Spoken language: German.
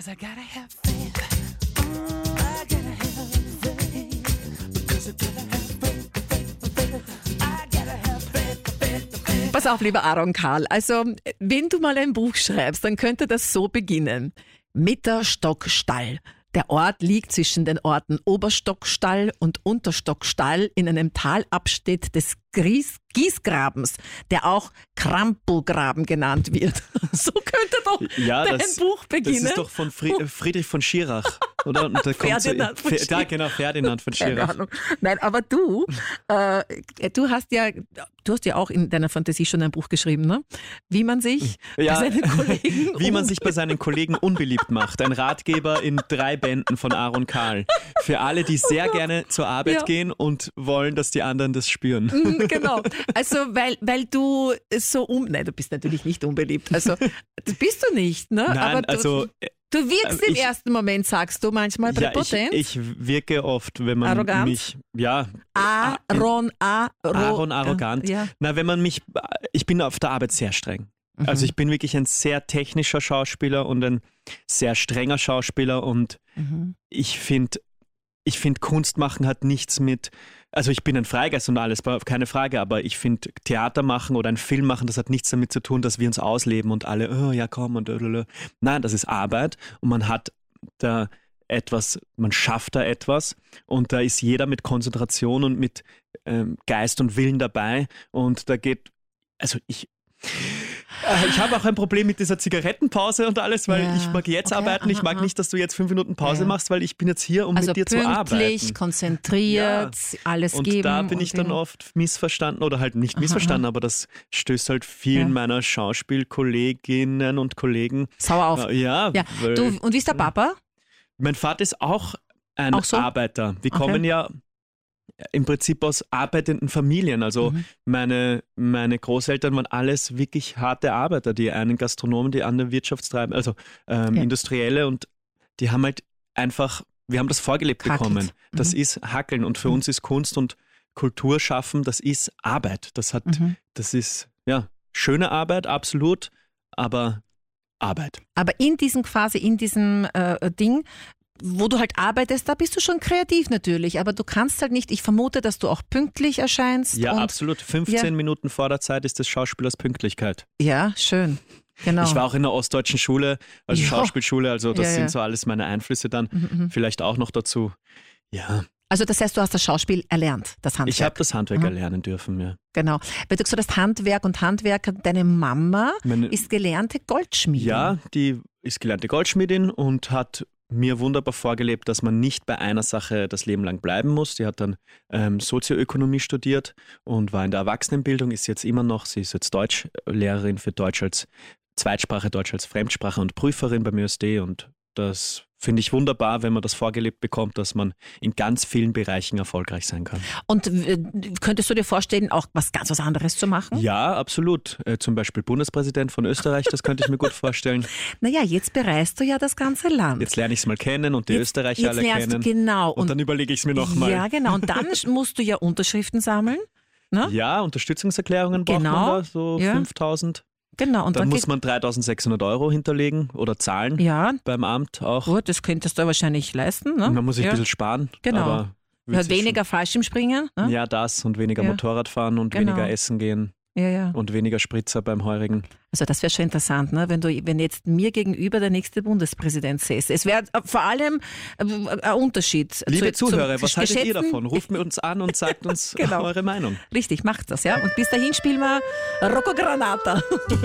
'Cause I gotta have faith. I gotta have faith. Because I gotta have faith. I gotta have faith. Pass auf, lieber Aaron Karl. Also, wenn du mal ein Buch schreibst, dann könnte das so beginnen. Mitterstockstall. Der Ort liegt zwischen den Orten Oberstockstall und Unterstockstall in einem Talabschnitt des Gießgrabens, der auch Krampelgraben genannt wird. So könnte doch dein Buch beginnen. Das ist doch von Friedrich von Schirach, oder? Und da kommt Ferdinand von Schirach. Ja, genau, Ferdinand von Schirach. Keine Ahnung. Nein, aber du hast ja auch in deiner Fantasie schon ein Buch geschrieben, ne? Wie man sich bei seinen Kollegen bei seinen Kollegen unbeliebt macht. Ein Ratgeber in 3 Bänden von Aaron Karl. Für alle, die sehr gerne zur Arbeit gehen und wollen, dass die anderen das spüren. Genau. Also, weil du so nein, du bist natürlich nicht unbeliebt. Also, das bist du nicht, ne? Nein, aber du wirkst im ersten Moment, sagst du manchmal präpotent. Ich wirke oft, wenn man arrogant? mich, Aaron arrogant. Ja. Na, wenn man mich, ich bin auf der Arbeit sehr streng. Also ich bin wirklich ein sehr technischer Schauspieler und ein sehr strenger Schauspieler und ich finde, Kunst machen hat nichts mit, also ich bin ein Freigeist und alles, keine Frage, aber ich finde, Theater machen oder einen Film machen, das hat nichts damit zu tun, dass wir uns ausleben und alle, oh ja komm und nein, das ist Arbeit und man hat da etwas, man schafft da etwas und da ist jeder mit Konzentration und mit Geist und Willen dabei und da geht, also ich habe auch ein Problem mit dieser Zigarettenpause und alles, weil ich mag jetzt arbeiten. Ich mag nicht, dass du jetzt 5 Minuten Pause machst, weil ich bin jetzt hier, um mit dir zu arbeiten. Pünktlich, konzentriert, alles und geben. Und da bin ich dann oft missverstanden oder halt nicht missverstanden, aber das stößt halt vielen meiner Schauspielkolleginnen und Kollegen sauer auf. Du, und wie ist der Papa? Mein Vater ist auch ein Arbeiter. Wir kommen ja im Prinzip aus arbeitenden Familien. Also meine Großeltern waren alles wirklich harte Arbeiter, die einen Gastronomen, die anderen Wirtschaftstreiben, also Industrielle und die haben halt einfach, wir haben das vorgelebt bekommen. Das ist Hackeln und für uns ist Kunst und Kultur schaffen, das ist Arbeit. Das ist schöne Arbeit, absolut, aber Arbeit. Aber in diesem Ding, wo du halt arbeitest, da bist du schon kreativ natürlich, aber du kannst halt nicht, ich vermute, dass du auch pünktlich erscheinst. Ja, absolut. 15 Minuten vor der Zeit ist des Schauspielers Pünktlichkeit. Ja, schön. Genau. Ich war auch in der ostdeutschen Schule, also Schauspielschule, also das sind so alles meine Einflüsse dann. Vielleicht auch noch dazu. Ja. Also das heißt, du hast das Schauspiel erlernt, das Handwerk. Ich habe das Handwerk erlernen dürfen, ja. Genau. Weil du gesagt hast, Handwerk und Handwerker, deine Mama ist gelernte Goldschmiedin. Ja, die ist gelernte Goldschmiedin und hat mir wunderbar vorgelebt, dass man nicht bei einer Sache das Leben lang bleiben muss. Die hat dann Sozioökonomie studiert und war in der Erwachsenenbildung, ist jetzt immer noch, sie ist jetzt Deutschlehrerin für Deutsch als Zweitsprache, Deutsch als Fremdsprache und Prüferin beim ÖSD und das finde ich wunderbar, wenn man das vorgelebt bekommt, dass man in ganz vielen Bereichen erfolgreich sein kann. Und könntest du dir vorstellen, auch was ganz was anderes zu machen? Ja, absolut. Zum Beispiel Bundespräsident von Österreich, das könnte ich mir gut vorstellen. Naja, jetzt bereist du ja das ganze Land. Jetzt lerne ich es mal kennen und die Österreicher alle kennen. Genau. Und dann überlege ich es mir nochmal. Ja, genau. Und dann musst du ja Unterschriften sammeln. Ne? Ja, Unterstützungserklärungen braucht man da, so 5.000. Genau. Und dann muss man 3.600 € hinterlegen oder zahlen beim Amt auch. Gut, das könntest du wahrscheinlich leisten. Ne? Und man muss sich ein bisschen sparen. Genau. Aber weniger Fallschirmspringen. Ne? Ja, das und weniger Motorradfahren und weniger essen gehen. Ja. Und weniger Spritzer beim Heurigen. Also das wäre schon interessant, ne? wenn jetzt mir gegenüber der nächste Bundespräsident säße. Es wäre vor allem ein Unterschied. Liebe Zuhörer, was haltet ihr davon? Ruft uns an und sagt uns eure Meinung. Richtig, macht das, ja. Und bis dahin spielen wir Rocco Granata.